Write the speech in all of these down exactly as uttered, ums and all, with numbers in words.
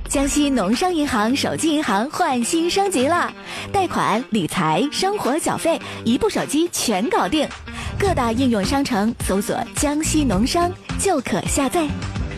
江西农商银行手机银行换新升级了，贷款、理财、生活缴费，一部手机全搞定。各大应用商城搜索“江西农商”就可下载。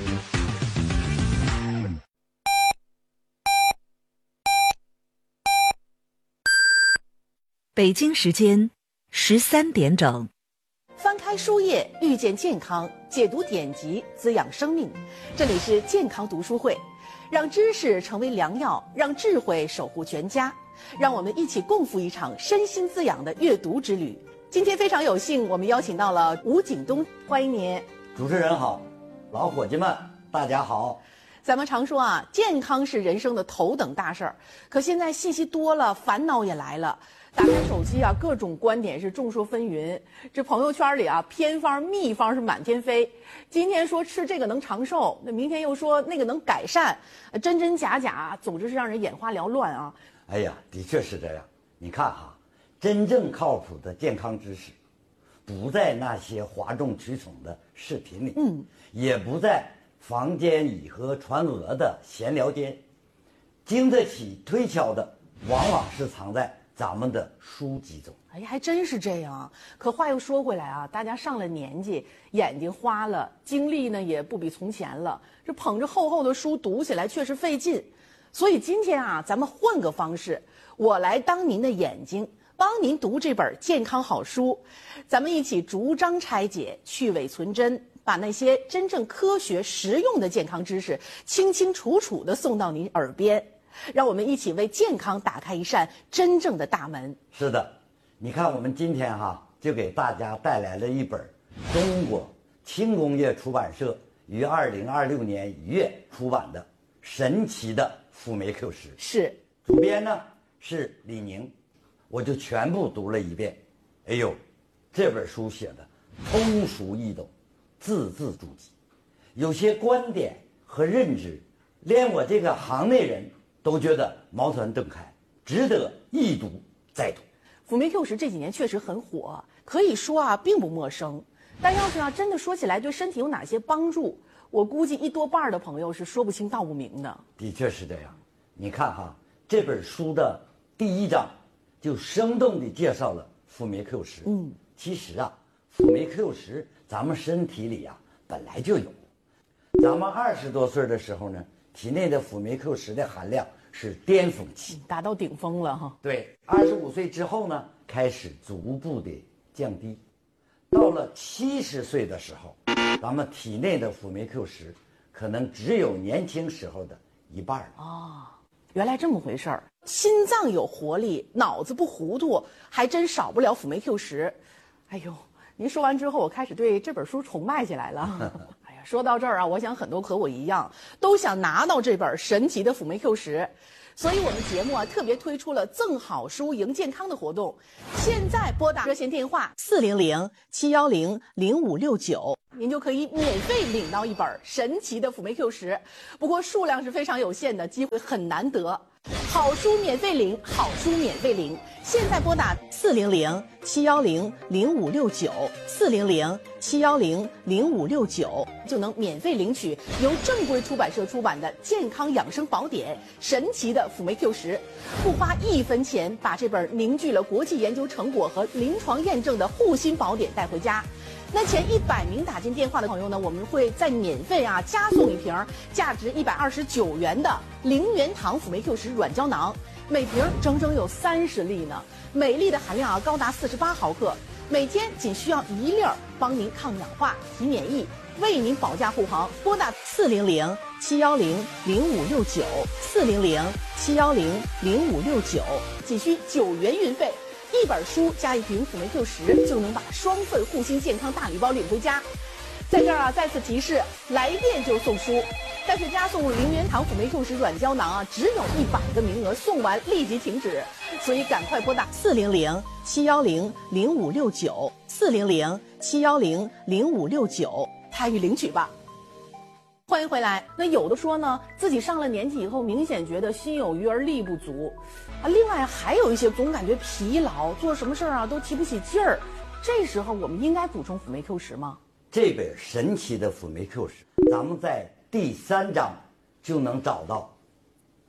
北京时间十三点整。 翻开书页，遇见健康，解读典籍，滋养生命。这里是健康读书会，让知识成为良药，让智慧守护全家。让我们一起共赴一场身心滋养的阅读之旅。今天非常有幸，我们邀请到了吴景东，欢迎您。 主持人好，老伙计们大家好。 咱们常说啊，健康是人生的头等大事儿，可现在信息多了，烦恼也来了。打开手机啊，各种观点是众说纷纭。这朋友圈里啊，偏方秘方是满天飞。今天说吃这个能长寿，那明天又说那个能改善，真真假假，总之是让人眼花缭乱啊。 哎呀，的确是这样。你看哈，真正靠谱的健康知识，不在那些哗众取宠的视频里，嗯，也不在房间以讹传讹的闲聊间，经得起推敲的，往往是藏在咱们的书籍中。 哎呀，还真是这样。可话又说回来啊，大家上了年纪，眼睛花了，精力呢也不比从前了，这捧着厚厚的书读起来确实费劲。所以今天啊，咱们换个方式，我来当您的眼睛，帮您读这本健康好书。咱们一起逐章拆解，去伪存真，把那些真正科学实用的健康知识清清楚楚地送到您耳边。让我们一起为健康打开一扇真正的大门。 是的，你看我们今天哈就给大家带来了一本中国轻工业出版社于二零二六年一月出版的《神奇的辅酶 Q 十》， 是主编呢是李宁，我就全部读了一遍。哎呦，这本书写的通俗易懂，字字珠玑，有些观点和认知，连我这个行内人都觉得茅塞顿开，值得一读再读。 辅酶 Q 十这几年确实很火，可以说啊并不陌生。但要是啊真的说起来对身体有哪些帮助，我估计一多半的朋友是说不清道不明的。 的确是这样。你看哈，这本书的第一章就生动地介绍了辅酶 Q 十。嗯，其实啊，辅酶 Q 十咱们身体里啊本来就有。咱们二十多岁的时候呢，体内的辅酶 Q 十的含量是巅峰期， 达到顶峰了哈。 对，二十五岁之后呢，开始逐步的降低，到了七十岁的时候，咱们体内的辅酶 Q 十可能只有年轻时候的一半了。 哦，原来这么回事儿。心脏有活力，脑子不糊涂，还真少不了辅酶 Q 十。哎呦，您说完之后，我开始对这本书崇拜起来了。说到这儿啊，我想很多和我一样都想拿到这本神奇的辅酶 Q 十，所以我们节目啊特别推出了赠好书赢健康的活动。现在拨打热线电话四零零七幺零零五六九，您就可以免费领到一本神奇的辅酶 Q 十。不过数量是非常有限的，机会很难得。好书免费领，好书免费领。现在拨打四零零七幺零零五六九，四零零七幺零零五六九，就能免费领取由正规出版社出版的健康养生宝典《神奇的辅酶 Q 十》，不花一分钱，把这本凝聚了国际研究成果和临床验证的护心宝典带回家。那前一百名打进电话的朋友呢，我们会再免费啊加送一瓶价值一百二十九元的零元堂辅酶 Q 十软胶囊，每瓶整整有三十粒呢，每粒的含量啊高达四十八毫克，每天仅需要一粒儿，帮您抗氧化、提免疫，为您保驾护航。拨打四零零七幺零零五六九，四零零七幺零零五六九，仅需九元运费。一本书加一瓶辅酶 Q 十，就能把双份护心健康大礼包领回家。在这儿啊，再次提示，来电就送书，但是加送零元堂辅酶 Q 十软胶囊啊，只有一百个名额，送完立即停止，所以赶快拨打四零零七幺零零五六九，四零零七幺零零五六九参与领取吧。欢迎回来。那有的说呢，自己上了年纪以后，明显觉得心有余而力不足，啊，另外还有一些总感觉疲劳，做什么事儿啊都提不起劲儿。这时候我们应该补充辅酶 Q 十吗？ 这本神奇的辅酶 Q 十，咱们在第三章就能找到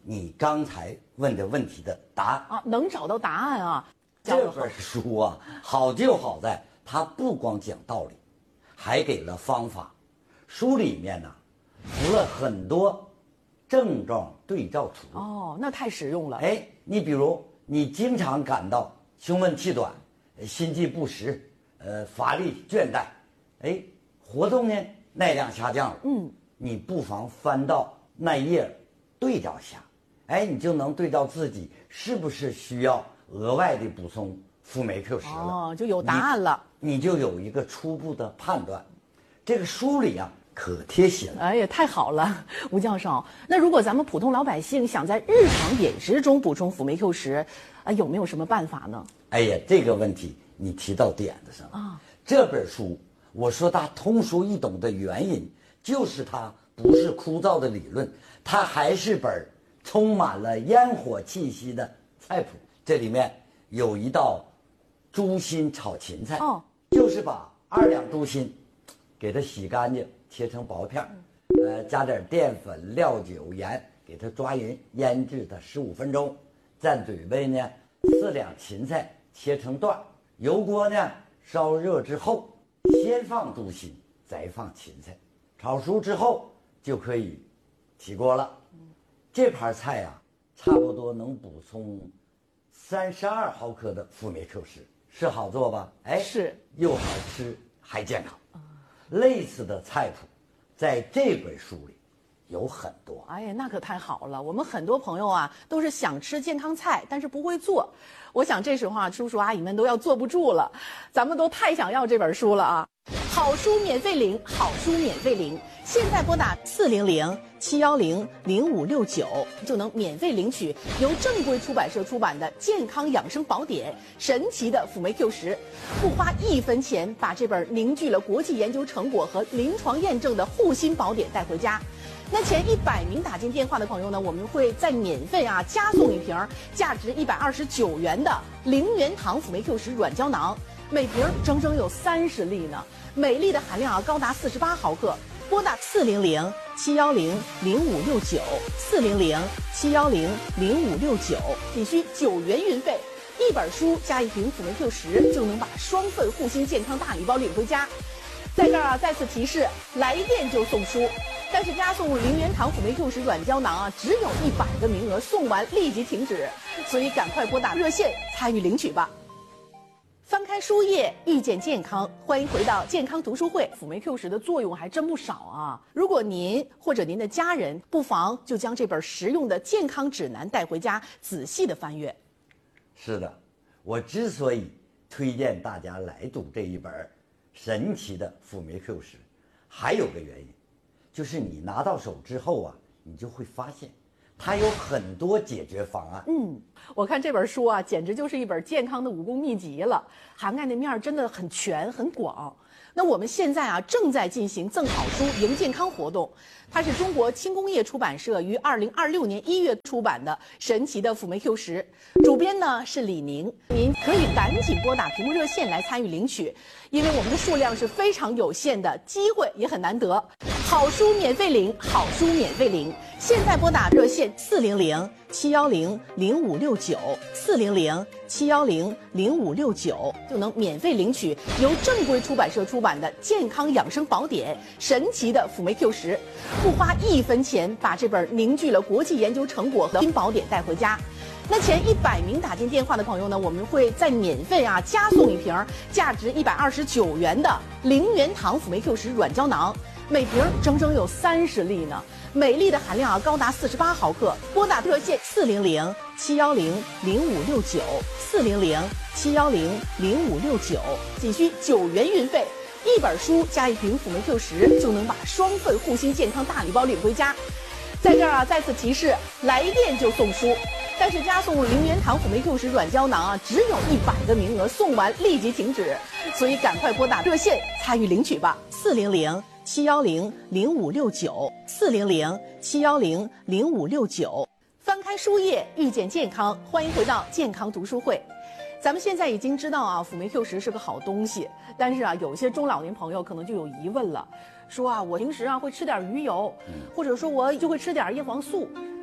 你刚才问的问题的答案啊，能找到答案啊。 这本书啊，好就好在它不光讲道理，还给了方法。书里面呢，附了很多症状对照图。 哦，那太实用了。 哎，你比如你经常感到胸闷气短、心悸不时、呃乏力倦怠，哎，活动呢耐量下降了。嗯，你不妨翻到那页对照下，哎，你就能对照自己是不是需要额外的补充辅酶 Q 十了。 哦，就有答案了。 你，你就有一个初步的判断。这个书里啊可贴心了。 哎呀，太好了，吴教授。那如果咱们普通老百姓想在日常饮食中补充辅酶 Q 十，啊，有没有什么办法呢？ 哎呀，这个问题你提到点子上了啊！这本书我说它通俗易懂的原因，就是它不是枯燥的理论，它还是本充满了烟火气息的菜谱。这里面有一道猪心炒芹菜，哦，就是把二两猪心给它洗干净，切成薄片，呃，加点淀粉、料酒、盐，给它抓匀，腌制它十五分钟。蘸嘴备呢，四两芹菜切成段，油锅呢烧热之后，先放猪心，再放芹菜，炒熟之后就可以起锅了。这盘菜啊，差不多能补充三十二毫克的辅酶 Q 十，是好做吧？哎， 是， 又好吃还健康。类似的菜谱，在这本书里有很多。 哎呀，那可太好了！我们很多朋友啊，都是想吃健康菜，但是不会做。我想这时候啊，叔叔阿姨们都要坐不住了，咱们都太想要这本书了啊！好书免费领，好书免费领，现在拨打四零零七幺零零五六九就能免费领取由正规出版社出版的《健康养生宝典》神奇的辅酶 Q 十，不花一分钱把这本凝聚了国际研究成果和临床验证的护心宝典带回家。那前一百名打进电话的朋友呢，我们会再免费啊加送一瓶价值一百二十九元的零元堂辅酶 Q 十软胶囊，每瓶整整有三十粒呢，每粒的含量啊高达四十八毫克。拨打四零零七幺零零五六九四零零七幺零零五六九，仅需九元运费，一本书加一瓶辅酶 Q 十就能把双份护心健康大礼包领回家。在这儿啊，再次提示，来电就送书，但是加送零元堂辅酶 Q 十软胶囊啊，只有一百个名额，送完立即停止，所以赶快拨打热线参与领取吧。翻开书页，遇见健康，欢迎回到健康读书会。辅酶 Q 十的作用还真不少啊！如果您或者您的家人，不妨就将这本实用的健康指南带回家，仔细的翻阅。 是的，我之所以推荐大家来读这一本神奇的辅酶 Q 十，还有个原因，就是你拿到手之后啊，你就会发现它有很多解决方案。 嗯，我看这本书啊，简直就是一本健康的武功秘籍了，涵盖的面真的很全很广。那我们现在啊，正在进行赠好书赢健康活动，它是中国轻工业出版社于二零二六年一月出版的神奇的辅酶 Q 十，主编呢是李宁，您可以赶紧拨打屏幕热线来参与领取，因为我们的数量是非常有限的，机会也很难得。好书免费领，好书免费领，现在拨打热线四零零七幺零零五六九四零零七幺零零五六九就能免费领取由正规出版社出版的《健康养生宝典》神奇的辅酶 Q 十，不花一分钱把这本凝聚了国际研究成果的新宝典带回家。那前一百名打进电话的朋友呢，我们会再免费啊加送一瓶价值一百二十九元的零元堂辅酶 Q 十软胶囊，每瓶整整有三十粒呢，每粒的含量啊高达四十八毫克。拨打热线四零零七幺零零五六九四零零七幺零零五六九，仅需九元运费，一本书加一瓶辅酶 Q 十就能把双份护心健康大礼包领回家。在这儿啊，再次提示，来电就送书，但是加送零元堂辅酶 Q 十软胶囊啊，只有一百个名额，送完立即停止，所以赶快拨打热线参与领取吧。四零零七幺零零五六九四零零七幺零零五六九。翻开书页，遇见健康，欢迎回到健康读书会。咱们现在已经知道啊，辅酶 Q 十是个好东西，但是啊，有些中老年朋友可能就有疑问了，说啊，我平时啊会吃点鱼油，或者说我就会吃点叶黄素，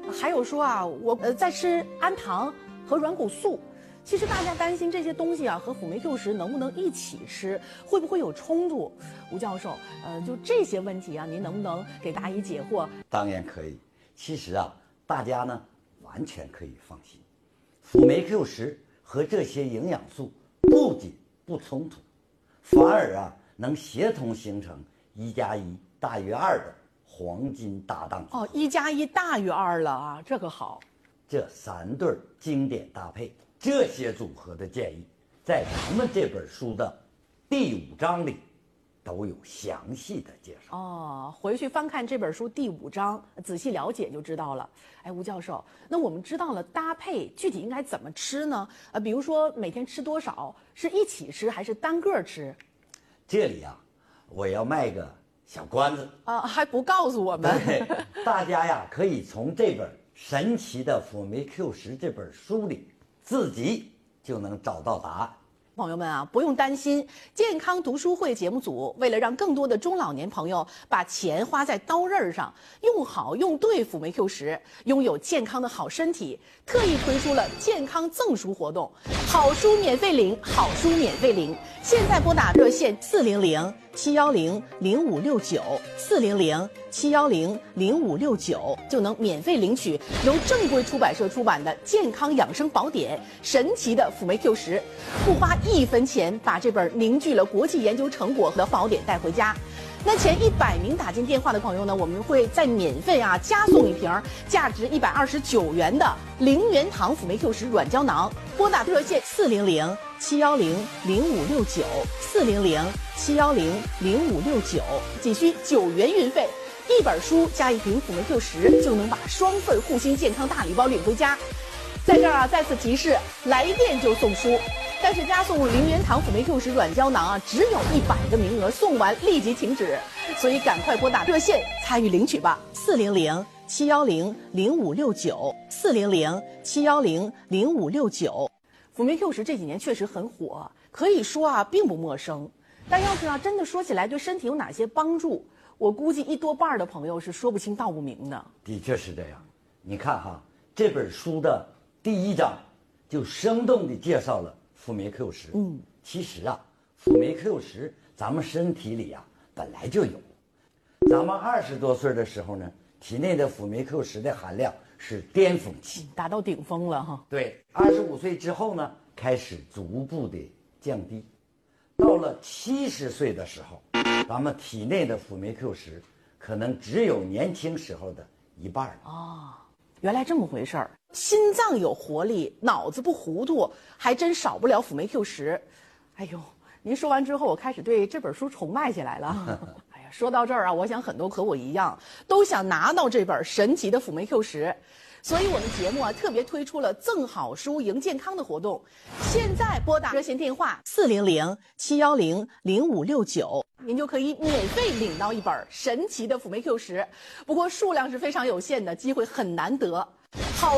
还有说啊，我呃在吃氨糖和软骨素。其实大家担心这些东西啊和辅酶 Q 十能不能一起吃，会不会有冲突？吴教授，呃，就这些问题啊，您能不能给答疑解惑？ 当然可以。其实啊，大家呢完全可以放心，辅酶 Q 十和这些营养素不仅不冲突，反而啊能协同形成一加一大于二的黄金搭档组合。 哦，一加一大于二了啊，这个好。 这三对经典搭配，这些组合的建议，在咱们这本书的第五章里都有详细的介绍。 哦，回去翻看这本书第五章，仔细了解就知道了。哎，吴教授，那我们知道了搭配，具体应该怎么吃呢？呃，比如说每天吃多少，是一起吃还是单个吃？ 这里啊，我要卖个小关子啊，还不告诉我们？ 对，大家呀可以从这本神奇的辅酶 Q 十这本书里自己就能找到答案。 朋友们啊，不用担心，健康读书会节目组为了让更多的中老年朋友把钱花在刀刃上，用好用对辅酶 Q 十，拥有健康的好身体，特意推出了健康赠书活动，好书免费领，好书免费领。现在拨打热线四零零七幺零零五六九四零零七幺零零五六九，就能免费领取由正规出版社出版的健康养生宝典《神奇的辅酶 Q 十》，不花一分钱把这本凝聚了国际研究成果的宝典带回家。那前一百名打进电话的朋友呢，我们会再免费啊加送一瓶价值一百二十九元的零元堂辅酶 Q 十软胶囊。拨打热线四零零七幺零零五六九四零零七幺零零五六九，仅需九元运费，一本书加一瓶辅酶 Q 十就能把双份护心健康大礼包领回家。在这儿啊，再次提示，来电就送书。但是加送零元堂辅酶 Q 十软胶囊啊，只有一百个名额，送完立即停止，所以赶快拨打热线参与领取吧。四零零七幺零零五六九四零零七幺零零五六九。辅酶 Q 十这几年确实很火，可以说啊并不陌生。但要是啊真的说起来对身体有哪些帮助，我估计一多半的朋友是说不清道不明的。 的确是这样。你看哈，这本书的第一章就生动地介绍了辅酶 Q 十。嗯，其实啊，辅酶 Q 十咱们身体里啊本来就有。咱们二十多岁的时候呢，体内的辅酶 Q 十的含量是巅峰期， 达到顶峰了哈。 对，二十五岁之后呢，开始逐步的降低。到了七十岁的时候，咱们体内的辅酶 Q 十可能只有年轻时候的一半了。 哦，原来这么回事儿。心脏有活力，脑子不糊涂，还真少不了辅酶 Q 十。哎呦，您说完之后，我开始对这本书崇拜起来了。哎呀，说到这儿啊，我想很多和我一样，都想拿到这本神奇的辅酶 Q 十。所以我们节目啊特别推出了赠好书赢健康的活动，现在拨打热线电话四零零七幺零零五六九，您就可以免费领到一本神奇的辅酶 Q 十。不过数量是非常有限的，机会很难得。好。